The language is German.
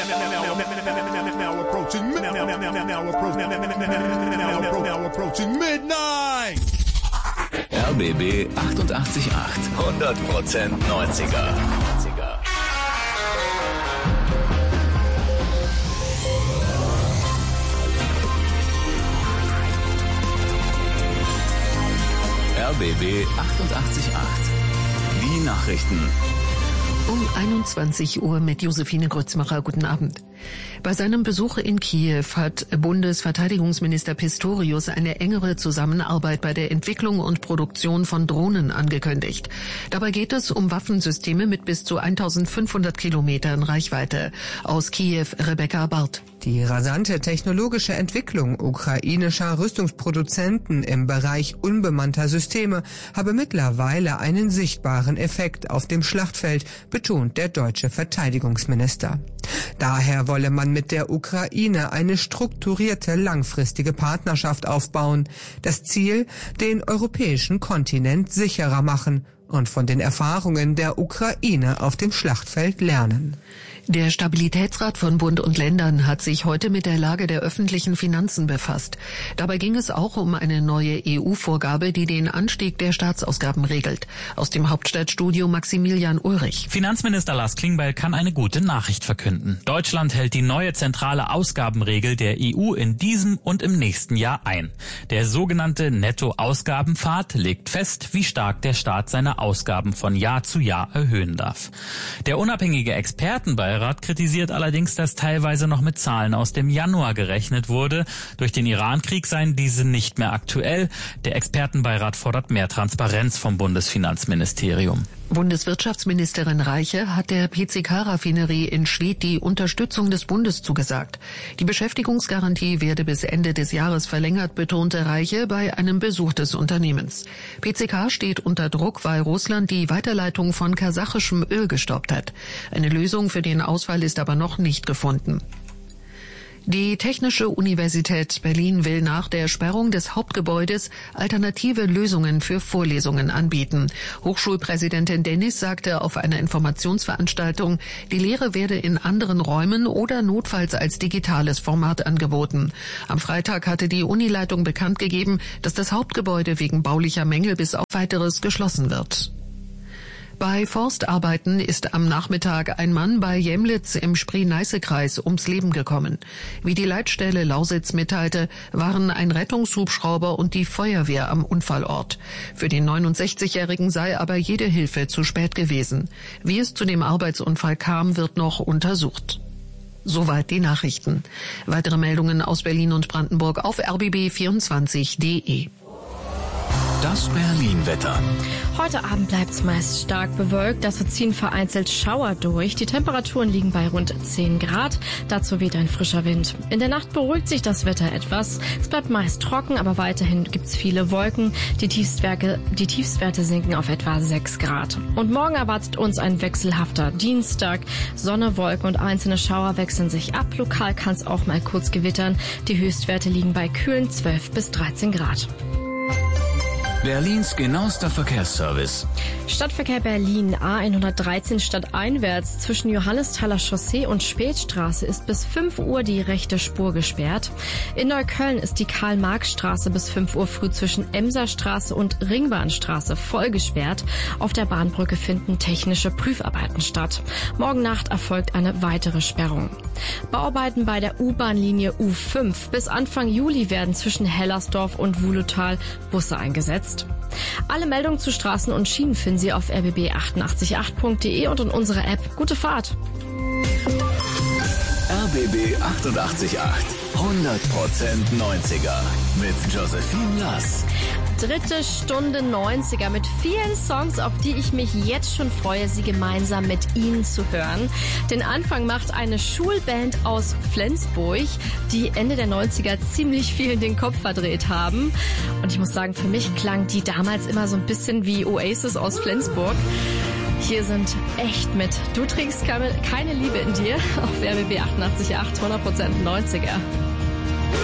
approaching midnight. RBB 88.8. 100% 90er. RBB 88.8. Die Nachrichten. Um 21 Uhr mit Josephine Grützmacher. Guten Abend. Bei seinem Besuch in Kiew hat Bundesverteidigungsminister Pistorius eine engere Zusammenarbeit bei der Entwicklung und Produktion von Drohnen angekündigt. Dabei geht es um Waffensysteme mit bis zu 1500 Kilometern Reichweite. Aus Kiew Rebecca Barth. Die rasante technologische Entwicklung ukrainischer Rüstungsproduzenten im Bereich unbemannter Systeme habe mittlerweile einen sichtbaren Effekt auf dem Schlachtfeld, betont der deutsche Verteidigungsminister. Daher wolle man mit der Ukraine eine strukturierte, langfristige Partnerschaft aufbauen. Das Ziel, den europäischen Kontinent sicherer machen und von den Erfahrungen der Ukraine auf dem Schlachtfeld lernen. Der Stabilitätsrat von Bund und Ländern hat sich heute mit der Lage der öffentlichen Finanzen befasst. Dabei ging es auch um eine neue EU-Vorgabe, die den Anstieg der Staatsausgaben regelt. Aus dem Hauptstadtstudio Maximilian Ulrich. Finanzminister Lars Klingbeil kann eine gute Nachricht verkünden. Deutschland hält die neue zentrale Ausgabenregel der EU in diesem und im nächsten Jahr ein. Der sogenannte Nettoausgabenpfad legt fest, wie stark der Staat seine Ausgaben von Jahr zu Jahr erhöhen darf. Der unabhängige Expertenbeirat kritisiert allerdings, dass teilweise noch mit Zahlen aus dem Januar gerechnet wurde. Durch den Iran-Krieg seien diese nicht mehr aktuell. Der Expertenbeirat fordert mehr Transparenz vom Bundesfinanzministerium. Bundeswirtschaftsministerin Reiche hat der PCK-Raffinerie in Schwedt die Unterstützung des Bundes zugesagt. Die Beschäftigungsgarantie werde bis Ende des Jahres verlängert, betonte Reiche bei einem Besuch des Unternehmens. PCK steht unter Druck, weil Russland die Weiterleitung von kasachischem Öl gestoppt hat. Eine Lösung für den Ausfall ist aber noch nicht gefunden. Die Technische Universität Berlin will nach der Sperrung des Hauptgebäudes alternative Lösungen für Vorlesungen anbieten. Hochschulpräsidentin Dennis sagte auf einer Informationsveranstaltung, die Lehre werde in anderen Räumen oder notfalls als digitales Format angeboten. Am Freitag hatte die Unileitung bekannt gegeben, dass das Hauptgebäude wegen baulicher Mängel bis auf Weiteres geschlossen wird. Bei Forstarbeiten ist am Nachmittag ein Mann bei Jemlitz im Spree-Neiße-Kreis ums Leben gekommen. Wie die Leitstelle Lausitz mitteilte, waren ein Rettungshubschrauber und die Feuerwehr am Unfallort. Für den 69-Jährigen sei aber jede Hilfe zu spät gewesen. Wie es zu dem Arbeitsunfall kam, wird noch untersucht. Soweit die Nachrichten. Weitere Meldungen aus Berlin und Brandenburg auf rbb24.de. Das Berlin-Wetter. Heute Abend bleibt es meist stark bewölkt. Dazu ziehen vereinzelt Schauer durch. Die Temperaturen liegen bei rund 10 Grad. Dazu weht ein frischer Wind. In der Nacht beruhigt sich das Wetter etwas. Es bleibt meist trocken, aber weiterhin gibt es viele Wolken. Die Tiefstwerte sinken auf etwa 6 Grad. Und morgen erwartet uns ein wechselhafter Dienstag. Sonne, Wolken und einzelne Schauer wechseln sich ab. Lokal kann es auch mal kurz gewittern. Die Höchstwerte liegen bei kühlen 12 bis 13 Grad. Berlins genauester Verkehrsservice. Stadtverkehr Berlin, A113 stadteinwärts zwischen Johannesthaler Chaussee und Spätstraße ist bis 5 Uhr die rechte Spur gesperrt. In Neukölln ist die Karl-Marx-Straße bis 5 Uhr früh zwischen Emserstraße und Ringbahnstraße voll gesperrt. Auf der Bahnbrücke finden technische Prüfarbeiten statt. Morgen Nacht erfolgt eine weitere Sperrung. Bauarbeiten bei der U-Bahn-Linie U5. Bis Anfang Juli werden zwischen Hellersdorf und Wulutal Busse eingesetzt. Alle Meldungen zu Straßen und Schienen finden Sie auf rbb888.de und in unserer App. Gute Fahrt! RBB 88.8. 100% 90er. Mit Josephine Lass. Dritte Stunde 90er mit vielen Songs, auf die ich mich jetzt schon freue, sie gemeinsam mit Ihnen zu hören. Den Anfang macht eine Schulband aus Flensburg, die Ende der 90er ziemlich viel den Kopf verdreht haben. Und ich muss sagen, für mich klang die damals immer so ein bisschen wie Oasis aus Flensburg. Hier sind Echt mit Du trägst keine Liebe in dir auf RBB 88.8, 100% 90er.